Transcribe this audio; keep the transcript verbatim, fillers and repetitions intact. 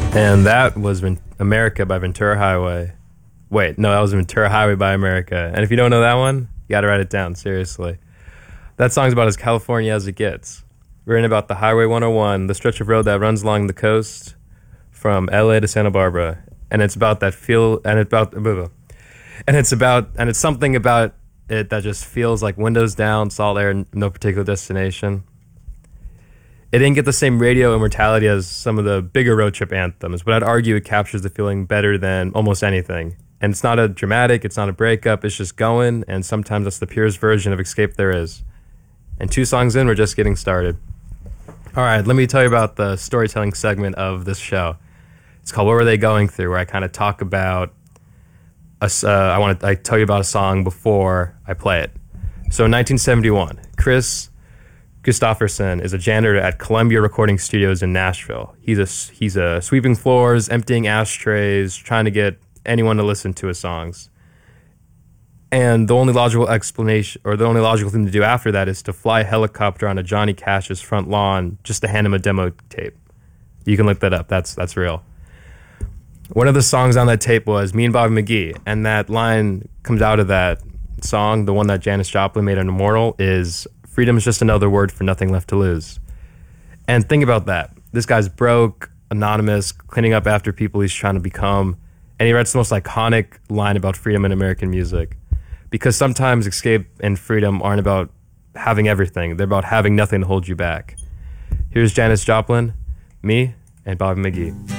And that was Ven- America by Ventura Highway. Wait, no, that was Ventura Highway by America. And if you don't know that one, you gotta write it down, seriously. That song's about as California as it gets. Written about the Highway one oh one, the stretch of road that runs along the coast from L A to Santa Barbara. And it's about that feel, and it's about, and it's about, and it's something about it that just feels like windows down, salt air, no particular destination. It didn't get the same radio immortality as some of the bigger road trip anthems, but I'd argue it captures the feeling better than almost anything. And it's not a dramatic, it's not a breakup, it's just going, and sometimes that's the purest version of escape there is. And two songs in, we're just getting started. All right, let me tell you about the storytelling segment of this show. It's called What Were They Going Through, where I kind of talk about, a, uh, I want to I tell you about a song before I play it. So in nineteen seventy-one, Chris Gustafson is a janitor at Columbia Recording Studios in Nashville. He's a, he's a sweeping floors, emptying ashtrays, trying to get anyone to listen to his songs. And the only logical explanation, or the only logical thing to do after that is to fly a helicopter onto Johnny Cash's front lawn just to hand him a demo tape. You can look that up. That's that's real. One of the songs on that tape was Me and Bobby McGee, and that line comes out of that song, the one that Janis Joplin made an immortal, is freedom is just another word for nothing left to lose. And think about that. This guy's broke, anonymous, cleaning up after people he's trying to become, and he writes the most iconic line about freedom in American music. Because sometimes escape and freedom aren't about having everything. They're about having nothing to hold you back. Here's Janis Joplin, Me, and Bobby McGee.